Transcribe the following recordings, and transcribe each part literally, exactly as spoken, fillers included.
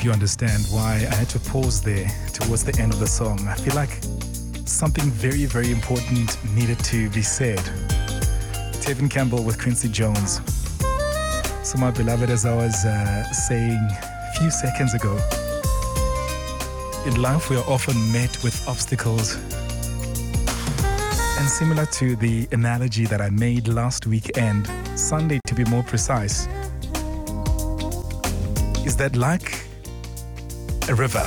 hope you understand why I had to pause there towards the end of the song. I feel like something very, very important needed to be said. Tevin Campbell with Quincy Jones. So my beloved, as I was uh, saying a few seconds ago, in life we are often met with obstacles. And similar to the analogy that I made last weekend, Sunday to be more precise, is that like a river,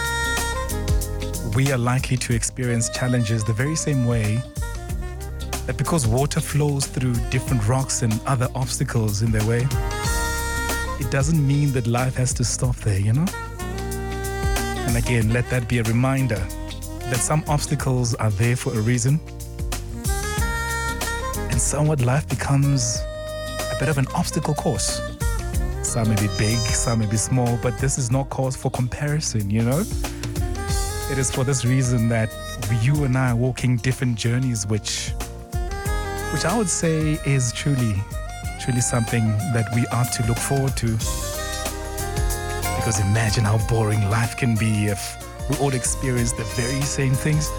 we are likely to experience challenges the very same way that because water flows through different rocks and other obstacles in their way, it doesn't mean that life has to stop there, you know? And again, let that be a reminder that some obstacles are there for a reason, and somewhat life becomes a bit of an obstacle course. Some may be big, some may be small, but this is not cause for comparison, you know? It is for this reason that you and I are walking different journeys, which which I would say is truly, truly something that we ought to look forward to. Because imagine how boring life can be if we all experience the very same things.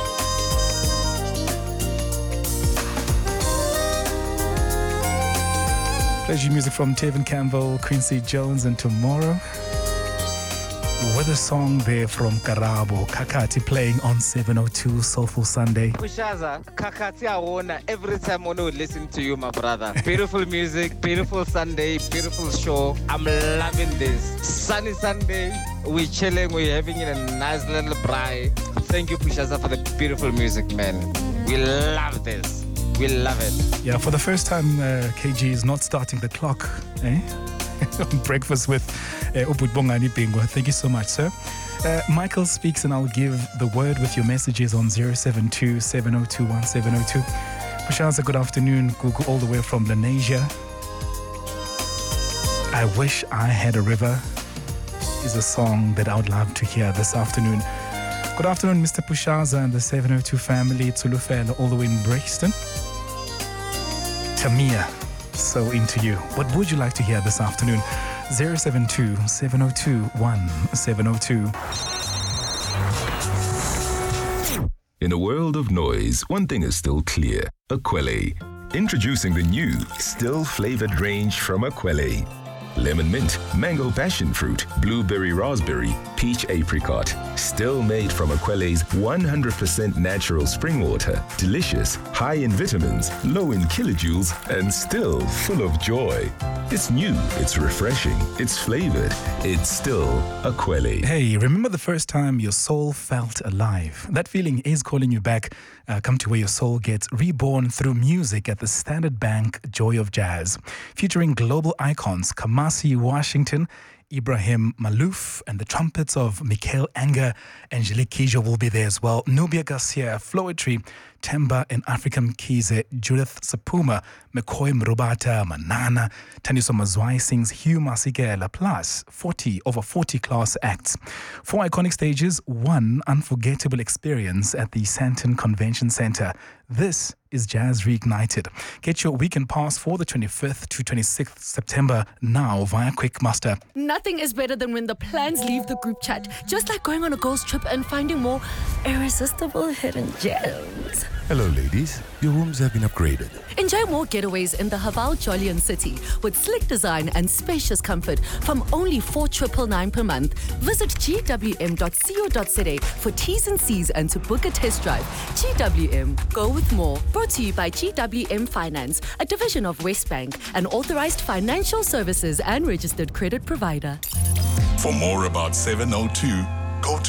Pleasure music from Tevin Campbell, Quincy Jones, and Tomorrow. With a song there from Karabo, Kakati, playing on seven oh two Soulful Sunday. Pushaza, Kakati Awona, every time I would listen to you, my brother. Beautiful music, beautiful Sunday, beautiful show. I'm loving this. Sunny Sunday, we're chilling, we're having a nice little braai. Thank you, Pushaza, for the beautiful music, man. We love this. We love it. Yeah, for the first time, uh, K G is not starting the clock, eh? On Breakfast with uh, Ubudbongani Bingwa. Thank you so much, sir. Uh, Michael speaks, and I'll give the word with your messages on zero seven two, seven oh two, one seven oh two. Pushaza, good afternoon. Gugu, all the way from Lenasia. I Wish I Had a River is a song that I would love to hear this afternoon. Good afternoon, Mister Pushaza and the seven oh two family. Tulufela, all the way in Brixton. Tamia, so into you. What would you like to hear this afternoon? zero seven two, seven oh two, one seven oh two. In a world of noise, one thing is still clear. Akwele. Introducing the new, still flavored range from Akwele. Lemon mint, mango passion fruit, blueberry raspberry, peach apricot. Still made from Akwele's one hundred percent natural spring water. Delicious, high in vitamins, low in kilojoules, and still full of joy. It's new, it's refreshing, it's flavored, it's still Akwele. Hey, remember the first time your soul felt alive? That feeling is calling you back. Uh, come to where your soul gets reborn through music at the Standard Bank Joy of Jazz, featuring global icons Kamasi Washington, Ibrahim Malouf, and the trumpets of Mikhail Anger. Angelique Kidjo will be there as well. Nubia Garcia, Floetry, Temba and African Kize, Judith Sapuma, McCoy Mrubata, Manana, Taniso Mazwai sings Hugh Masikela, plus forty over forty class acts. Four iconic stages, one unforgettable experience at the Sandton Convention Center. This is Jazz Reignited. Get your weekend pass for the twenty-fifth to twenty-sixth September now via Quickmaster. Nothing is better than when the plans leave the group chat. Just like going on a girls' trip and finding more irresistible hidden gems. Hello, ladies. Your rooms have been upgraded. Enjoy more getaways in the Haval Jolian City with slick design and spacious comfort from only four thousand nine hundred ninety-nine per month. Visit g w m dot co dot z a for T's and C's and to book a test drive. G W M, go with more. Brought to you by G W M Finance, a division of Westbank, an authorized financial services and registered credit provider. For more about seven oh two, go to